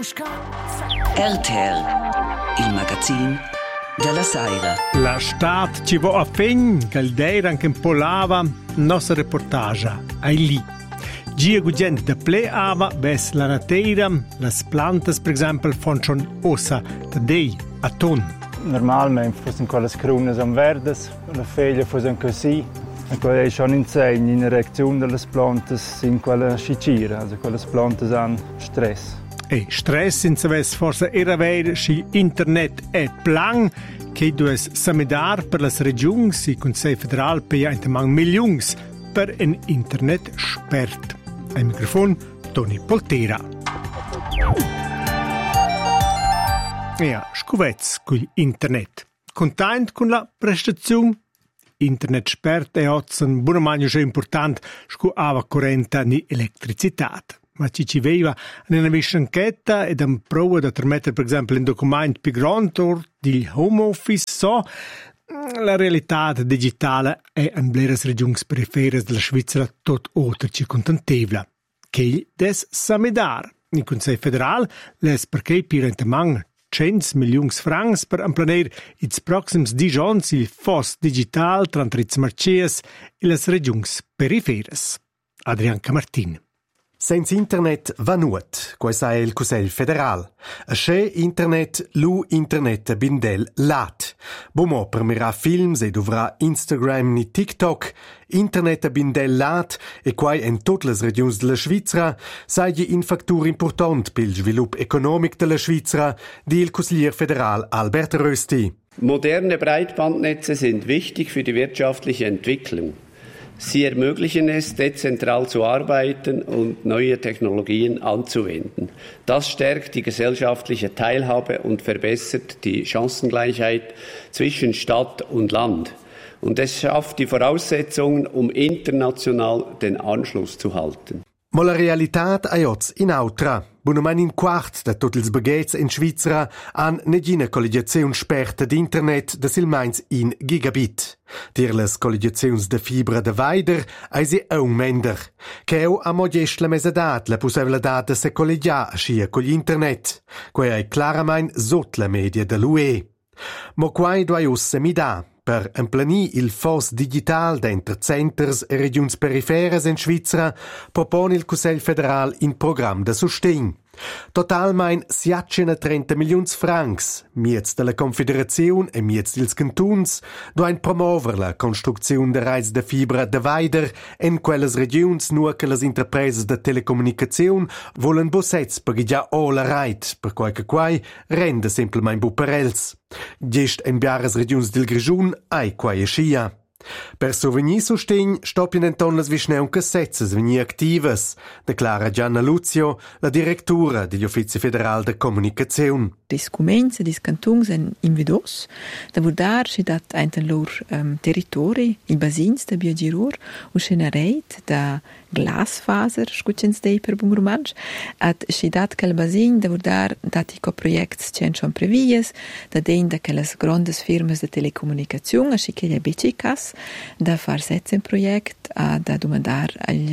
RTL, il magazin della Saira. La stat ci va a fegn, caldeira anche un po' lava, nostra reportage ai lì. Gia gugent da ple ava, ves la nateira, las plantas, per esempio, fanno schon ossa, da dei, a ton. Normalmente fossero quelle crunas am verdes, le foglie fossero così, e quello è schon insegno in reazione delle piante in quella scicira, also quelle piante hanno stress. E stress in saves forse era ver si internet è plan che dues samedar per las regions il Consiglio federal pia intamang milions per un internet spert. Al microfono Toni Poltera. Ja, scuvetz col internet. Content con la prestazione? Internet spert è un buon manio important scu ava correnta ni elettricità. Ma ci veiva una vice enquete ed un prova da permettere, per esempio, un documento più grande di home office, so la realtà digitale è in blere regioni perifere della Svizzera tot oltre ci contentevla. Che des samedar. Il Consiglio federale les perché pirentamang 100 milioni francs per implanare i prossimi 10 anni il FOS digital tra i marcies e le regioni perifere. Adrian Camartin. Senza internet va nuot, questo è il Consiglio federal. Asce internet, lu internet bindel lat. Bomo per mirar films e dovrà Instagram ni TikTok, internet bindel lat e quai in tutte le regioni della Svizzera sei un fattore importante per il sviluppo economico della Svizzera, di il Consigliere federal Albert Rösti. Moderne Breitbandnetze sind wichtig für die wirtschaftliche Entwicklung. Sie ermöglichen es, dezentral zu arbeiten und neue Technologien anzuwenden. Das stärkt die gesellschaftliche Teilhabe und verbessert die Chancengleichheit zwischen Stadt und Land. Und es schafft die Voraussetzungen, um international den Anschluss zu halten. Ma la realitat è oz in autra. Buonamein in quart da tutti ils baguettes in Svizzera han negina collegiazione sperta d'internet da silmains in gigabit. Dir les collegiaziuns de fibra de Weider eisi aumender. Cheu ha modest la mesadat la possibilità de se collegiar aschia con internet. Quei è claramain sot la media dell'UE. Mo quai duai usse mi da. Per implanir il FOS digital d'entre centers e regions periferes in Svizzera propone il Consiglio federal in programma de sustegn. Totalmein 30 milioni francs, miez della Confederazione e miez dils cantuns, doin promover la construzione de reis de fibra de Weider in quelles regions nur che las interpreses de telecomunicazione volen bossets per già o la reit, per quai rende semplicemente bu per els. Gest in biares regions del Grigiun ai quai scia. Per sovenir sustegn stoppien enton las vischneuncas sezzas venir activas, declara Gianna Luzio, la direttura degli Uffizi Federal de Comunicazione. Dis Cumenza, dis Cantuns en invidos, da vurdar si dat einten lor territori, il basins da biogirur, u scenareit da glasfaser, scucens dei per bun romansch, at si dat quel basin da vurdar dat ico projects cen schon previes, da dein da quelles grandes firmas de telecomunicazione, asci che gli BCCAS, da far setze un project, da domandar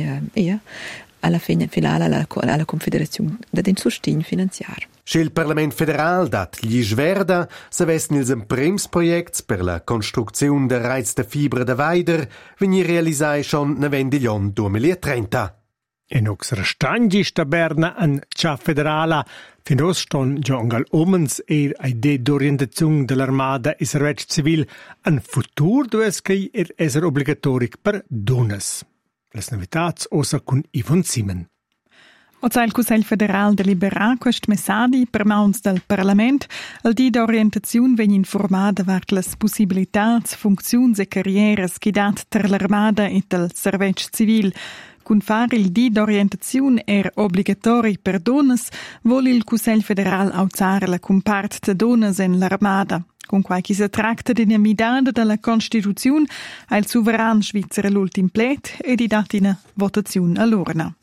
alla finale alla Confederazione da den sustegn finanziar. Il Parlament federal dat gli sverda se vessen ils emprems projects per la construzione de reiz de fibra de Weider venir realisai schon na vendiglion 2030. En ox restangi sta Berna an cia federala finos ston Jongal Omens idee d'orientazione dell'armada e servizio civil an futur dues che esser obligatoric per donas. Les novitats osa con Yvonne Simen. Oza il Consiglio federal delibera quest messadi per mauns del Parlament al di d'orientazione vegn informada vart las possibilitats, funziuns e carrieras che dat ter l'armada e del servizio civil. Cun fare il di d'orientazione obbligatori per donas, vuole il Consiglio federal auzzare la compart de donas en l'armada. Con quai chi si tratta di una midada della Costituzione, ha il sovrano svizzero l'ultim plet e di dati una votazione all'urna.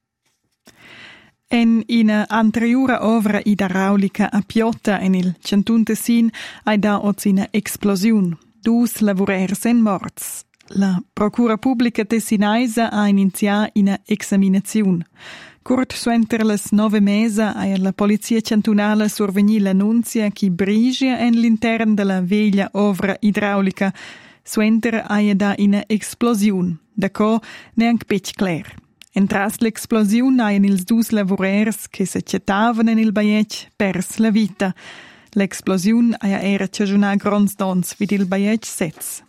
En ina anteriora ovra idraulica a Piotta en il Cantun Tessin ha da ozina explosiun. Dus lavorers en morts. La Procura Pubblica Tessinaisa ha iniziato una examinazione. Curt suenter las 9 mesa ha la polizia cantonala survegni l'annunzia che brigia en l'intern della veglia ovra idraulica. Suenter ha da ina explosiun, da co neanche pec cler. Entras l'explosiun ha ils dus lavorers che se cetavan en il baiec pers la vita. L'explosiun era cagiunà grons dons vid il baiec sez.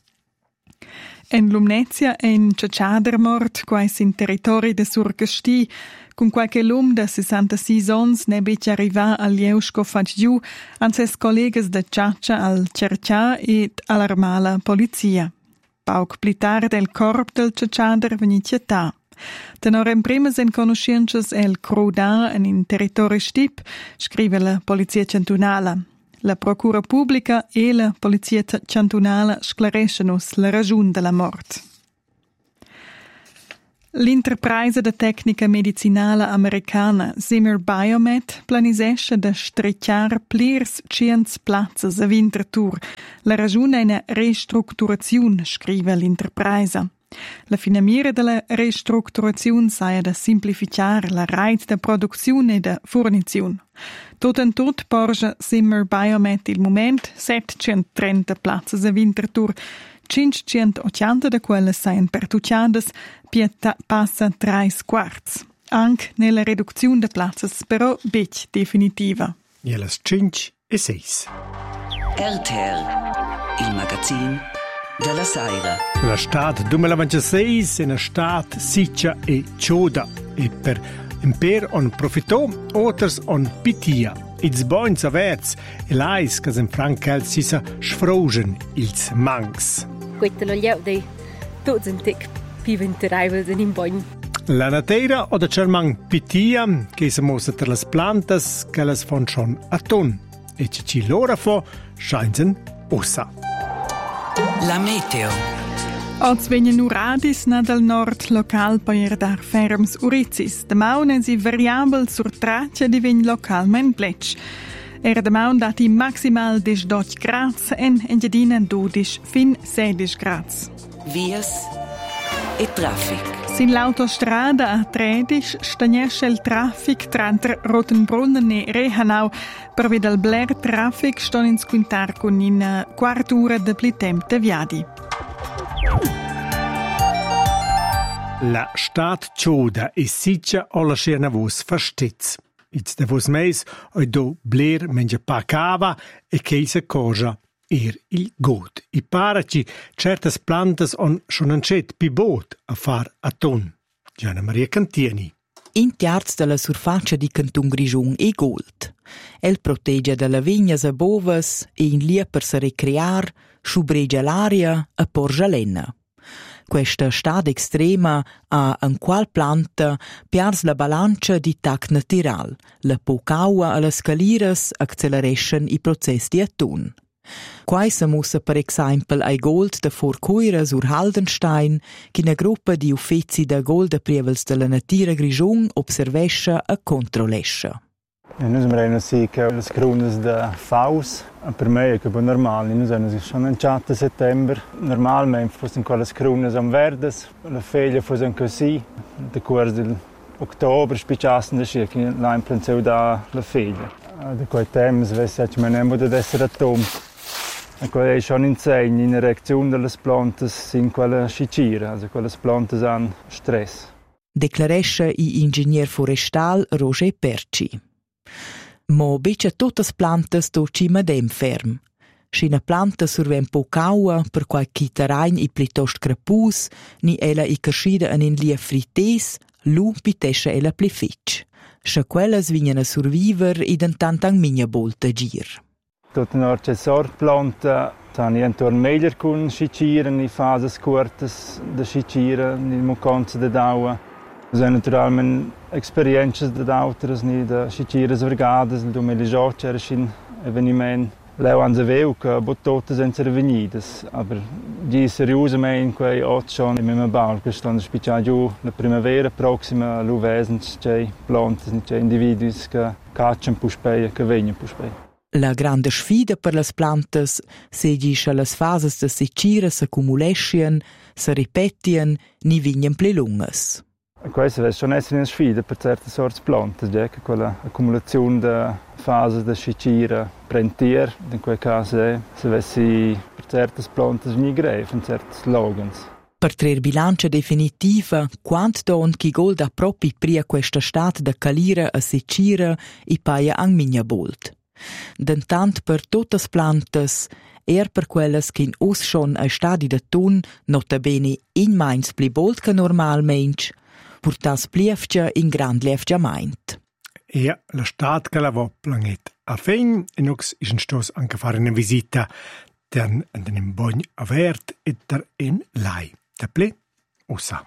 En Lumnezia en Ciaciader mort, quais in territori de Surcasti, con qualche lum de 66 ons ne bec arriva al Lieuschko Fagiu an ses collegas de Ciaccia al cercià ed allarmà la polizia. Pauc pli tard el corp del Ciaciader veni cietà. Tenor en primas en conosciences el Crudà en in territori stip, scrive la polizia cantonala. La procura pubblica e la polizia cantonala sclarescono la ragione della morte. L'interpresa de tecnica medicinala americana Zimmer Biomet planisesce de strecciar plirs cients plazzas a Winterthur. La ragione è una restrutturazione, scrive l'interpresa. La finamira della restrutturazione saia da semplificar la rete de produzione e de fornizione. Tot en tot porge Zimmer Biomet il moment 730 plazzas a Winterthur, 580 de quelle saien pertucciadas, pieta passa 3/4. Anche nella riduzione de plazzas però bec definitiva. E las 5 e 6. RTL, il magazin della Saira. La stat 2026 è una stat siccia e cioda e per imper on profitò, otters on pitia. Ils boins averts e lais che in Frankel si sa sfrogen ils mangs. Quetta lo lieu dei tots en tic piventeraivel in boin. La natera o da cermang pitia che si mossa tra las plantas che las fon schon a ton e ci lora fo scheinsen ossa. La meteo. Oz venien uradis na dal nord local per dar ferms urizis. De maun si variabel sur traccia divin localment plec. De maun dati maximal 12 grads en engiadina 12 fin 16 grads. Vias e traffic. Sin l'autostrada a 13 stagnesce il traffic tra Rotenbrunnen e Rehanau. Per vedere Blair traffic sto in squintar con in quartura de pli temp de viadi. La stat cioda e siccia o la scena vos fastez. It's de vos meis oi do Blair mengia pa cava e cheisa cosa il got. I paraci certas plantas on schon ancet pi bot a far a ton. Gianna Maria Cantieni. In tiarz della surfaccia di Cantun Grigiun e gold. El protegge dalla vignas a bovas e in lia per se recrear, schubregia l'aria a porgialena. Questa stada extrema a en qual planta piars la balancia di tac natural. La pocaua a las caliras accelereschen i process di atun. Quai se mussa per exempel ai gold da Forcoira sur Haldenstein, che una gruppa di uffizi da gold da prievels della natira Grigiun observesce e controllesce. Noi abbiamo visto le crunas da Faus, per me è normal. Noi siamo schon in 4 settembre. Normalmente fossero quelle crunas am verdes, le figlie fossero così, da corso dell'ottobre spicciassero circa l'implanzio da le figlie. Da quei tempi, se non è essere a tombo. Quello è schon insegno in reazione delle piante in quella scicira, also quelle piante hanno stress. Declaresce l'ingegner forestal Roger Perci. Mo beccia tutte le piante sto cima dem ferm. Se una planta surven po caua per qualche terrain i plitost crepus, ni ella i crescida in lia frites, lu pitesce ella pli fitch. Se quelles vignan a surviver identantan migna bolta gir. Tutte le sortplante sono intorno meglio con scicire in fasi corte di scicire, in moconze di daua. Sono naturalmente esperienze di altri, di scicire vergate, nel 2018 c'era un avvenimento. Leo hanno saputo che botte sono venite, ma di seriosamente quei 8 schon in meinem Bau, che stanno spicciando la primavera prossima, l'uvesen, c'è piante, c'è individui che cacciano puspei, che vengono puspei. La grande sfida per las plantas segisce las fases de secira s'accumulescien, se ripetien, ni vignen pli lungas. Questa deve schon essere una sfida per certe sorte piante, che quella accumulazione di fasi da scicire, prentier, in quel caso se avessi per certe piante non greve, in certi logans. Per trer bilancia definitiva, quant don chi golda propri pria questa stat da calira a secira i paia an migna bolt. Dentant per tuttas plantas, per quelles che in us schon ai stadi da tun, notabene in mains pli bolt che normalmensch, purtas pliefcia in grand liefgiamaint. Ja, la stat che la planet a fein, e nox is un stos anche fare una visita den in bogn avert e der in lai. Da ple, usa.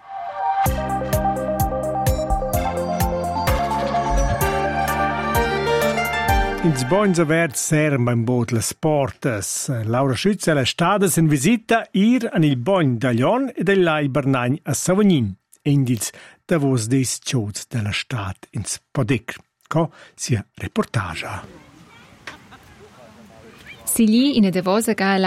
Ins bogns avert serm beim boot le sportes. Laura Schütz è la stades in visita an il bogn da Lion e del lai Bernagn a Savognin. Indils da vos des tjots della stat ins Podec. Co sia reportagia. Si gli in a devosa ga